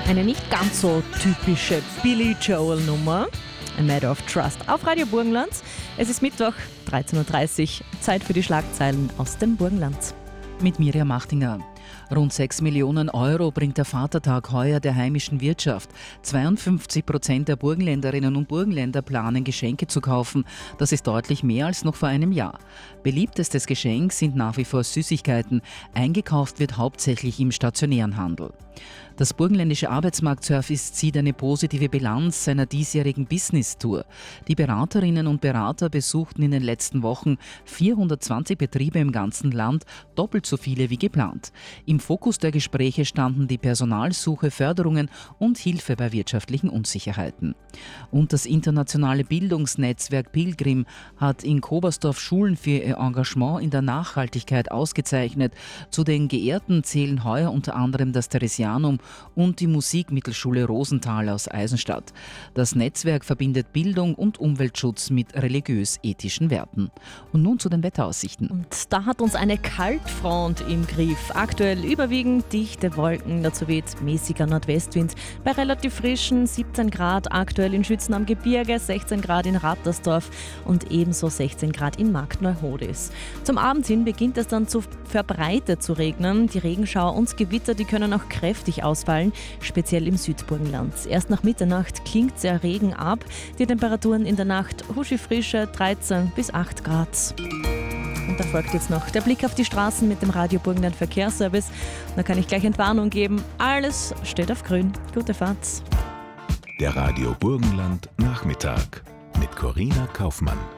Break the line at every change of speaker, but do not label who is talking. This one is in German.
Eine nicht ganz so typische Billy Joel-Nummer. A Matter of Trust auf Radio Burgenland. Es ist Mittwoch, 13.30 Uhr. Zeit für die Schlagzeilen aus dem Burgenland.
Mit Miriam Machtinger. Rund 6 Millionen Euro bringt der Vatertag heuer der heimischen Wirtschaft. 52% der Burgenländerinnen und Burgenländer planen, Geschenke zu kaufen. Das ist deutlich mehr als noch vor einem Jahr. Beliebtestes Geschenk sind nach wie vor Süßigkeiten. Eingekauft wird hauptsächlich im stationären Handel. Das burgenländische Arbeitsmarktservice zieht eine positive Bilanz seiner diesjährigen Business-Tour. Die Beraterinnen und Berater besuchten in den letzten Wochen 420 Betriebe im ganzen Land, doppelt so viele wie geplant. Im Fokus der Gespräche standen die Personalsuche, Förderungen und Hilfe bei wirtschaftlichen Unsicherheiten. Und das internationale Bildungsnetzwerk Pilgrim hat in Kobersdorf Schulen für ihr Engagement in der Nachhaltigkeit ausgezeichnet. Zu den Geehrten zählen heuer unter anderem das Theresianum und die Musikmittelschule Rosenthal aus Eisenstadt. Das Netzwerk verbindet Bildung und Umweltschutz mit religiös-ethischen Werten. Und nun zu den Wetteraussichten.
Und da hat uns eine Kaltfront im Griff. Aktuell überwiegend dichte Wolken, dazu weht mäßiger Nordwestwind bei relativ frischen 17 Grad, aktuell in Schützen am Gebirge, 16 Grad in Rattersdorf und ebenso 16 Grad in Marktneuhodis. Zum Abend hin beginnt es dann verbreitet zu regnen. Die Regenschauer und Gewitter, die können auch kräftig ausfallen, speziell im Südburgenland. Erst nach Mitternacht klingt der Regen ab. Die Temperaturen in der Nacht huschi-frische 13 bis 8 Grad. Und da folgt jetzt noch der Blick auf die Straßen mit dem Radio Burgenland Verkehrsservice. Da kann ich gleich Entwarnung geben. Alles steht auf grün. Gute Fahrt.
Der Radio Burgenland Nachmittag mit Corina Kaufmann.